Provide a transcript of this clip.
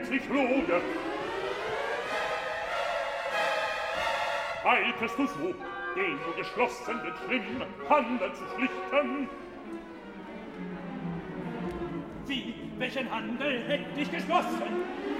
endlich loge. Eiltest du so, den du geschlossen den schlimmen Handel zu schlichten? Wie, welchen Handel hätt ich geschlossen?